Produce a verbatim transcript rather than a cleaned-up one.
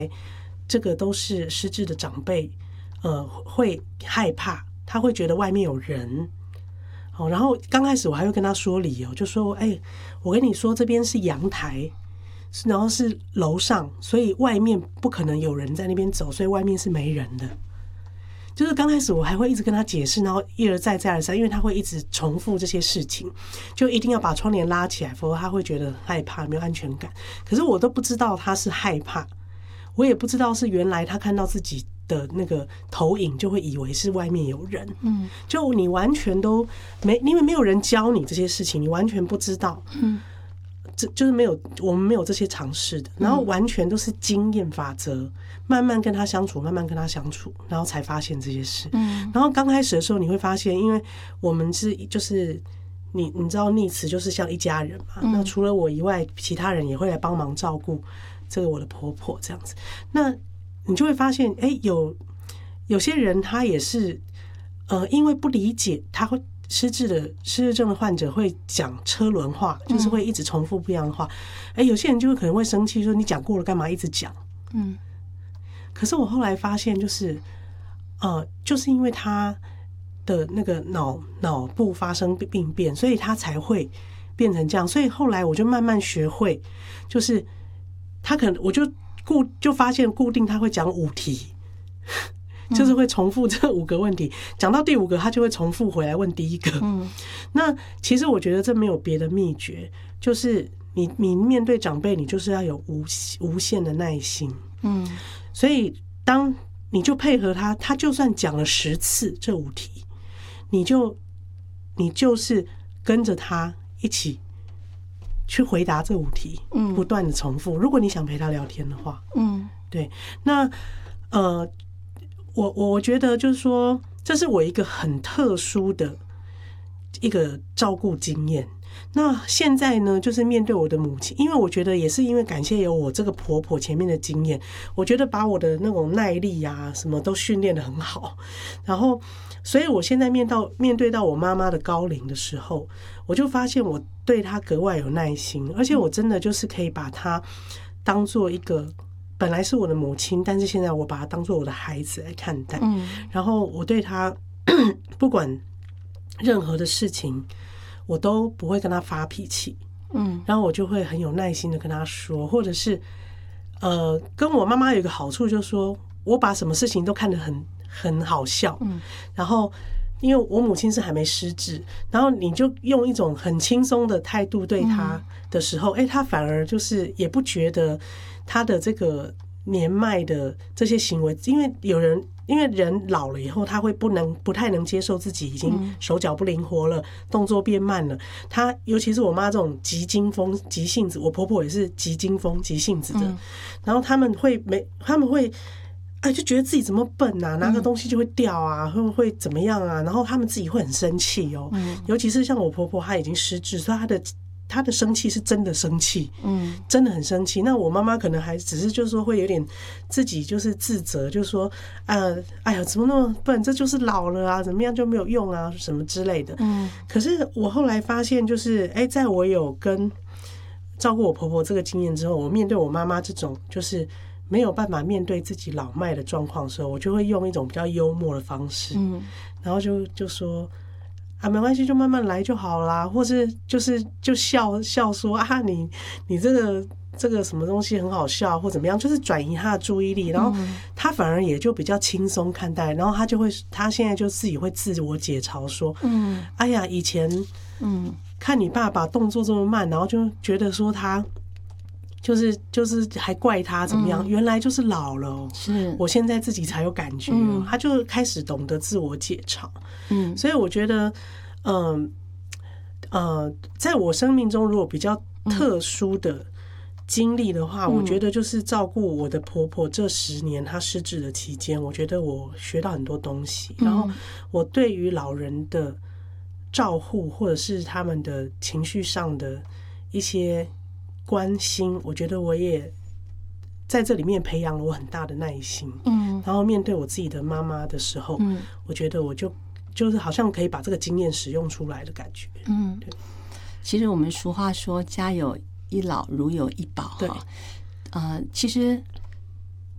这个都是失智的长辈，呃，会害怕，他会觉得外面有人。哦，然后刚开始我还会跟他说理由，就说：“哎、欸，我跟你说，这边是阳台，然后是楼上，所以外面不可能有人在那边走，所以外面是没人的。”就是刚开始我还会一直跟他解释，然后一而再再而三，因为他会一直重复这些事情，就一定要把窗帘拉起来，否则他会觉得害怕，没有安全感。可是我都不知道他是害怕，我也不知道是原来他看到自己的那个投影就会以为是外面有人。嗯，就你完全都没，因为没有人教你这些事情，你完全不知道。嗯，这就是没有，我们没有这些尝试的，然后完全都是经验法则，慢慢跟他相处，慢慢跟他相处，然后才发现这些事。嗯，然后刚开始的时候你会发现，因为我们是就是你你知道逆慈就是像一家人嘛，那除了我以外，其他人也会来帮忙照顾这个我的婆婆这样子，那你就会发现，哎、欸，有有些人他也是呃，因为不理解，他会。失智的失智症的患者会讲车轮话，就是会一直重复不一样的话。哎、欸，有些人就会可能会生气，说你讲过了，干嘛一直讲？嗯。可是我后来发现，就是呃，就是因为他的那个脑脑部发生病变，所以他才会变成这样。所以后来我就慢慢学会，就是他可能我就固就发现固定他会讲五题。就是会重复这五个问题，讲到第五个，他就会重复回来问第一个。嗯，那其实我觉得这没有别的秘诀，就是你你面对长辈，你就是要有无无限的耐心。嗯，所以当你就配合他，他就算讲了十次这五题，你就你就是跟着他一起去回答这五题，嗯，不断的重复。如果你想陪他聊天的话，嗯，对，那呃。我我觉得就是说，这是我一个很特殊的一个照顾经验。那现在呢，就是面对我的母亲，因为我觉得也是因为感谢有我这个婆婆前面的经验，我觉得把我的那种耐力啊什么都训练得很好。然后，所以我现在面到面对到我妈妈的高龄的时候，我就发现我对她格外有耐心，而且我真的就是可以把她当做一个。本来是我的母亲，但是现在我把她当作我的孩子来看待。嗯，然后我对她不管任何的事情，我都不会跟她发脾气。嗯，然后我就会很有耐心的跟她说，或者是呃，跟我妈妈有一个好处，就是说我把什么事情都看得很很好笑。嗯，然后因为我母亲是还没失智，然后你就用一种很轻松的态度对她的时候，哎、嗯，她反而就是也不觉得。他的这个年迈的这些行为，因为有人，因为人老了以后，他会不能不太能接受自己已经手脚不灵活了，动作变慢了。他尤其是我妈这种急惊风、急性子，我婆婆也是急惊风、急性子的。然后他们会没，他们会哎就觉得自己怎么笨啊，拿个东西就会掉啊，会不会怎么样啊？然后他们自己会很生气哦。尤其是像我婆婆，她已经失智，所以她的。他的生气是真的生气，嗯，真的很生气。那我妈妈可能还只是就是说会有点自己就是自责，就是说，呃，哎呀，怎么那么笨？这就是老了啊，怎么样就没有用啊，什么之类的。嗯，可是我后来发现，就是哎，在我有跟照顾我婆婆这个经验之后，我面对我妈妈这种就是没有办法面对自己老迈的状况的时候，我就会用一种比较幽默的方式，嗯，然后就就说。啊，没关系，就慢慢来就好啦，或是就是就笑笑说啊，你你这个这个什么东西很好笑，或怎么样，就是转移他的注意力，然后他反而也就比较轻松看待，然后他就会，他现在就自己会自我解嘲说，嗯，哎呀，以前嗯看你爸爸动作这么慢，然后就觉得说他。就是就是还怪他怎么样？嗯、原来就是老了、喔，是我现在自己才有感觉、喔嗯，他就开始懂得自我解嘲。嗯，所以我觉得，嗯 呃, 呃，在我生命中，如果比较特殊的经历的话、嗯，我觉得就是照顾我的婆婆这十年她失智的期间，我觉得我学到很多东西。然后我对于老人的照护，或者是他们的情绪上的一些。关心，我觉得我也在这里面培养了我很大的耐心。嗯，然后面对我自己的妈妈的时候，嗯，我觉得我就就是好像可以把这个经验使用出来的感觉。嗯，对。 其实我们俗话说“家有一老，如有一宝”。对。呃，其实